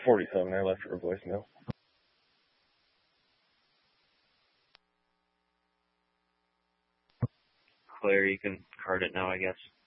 47. I left her a voicemail. Claire, you can card it now, I guess.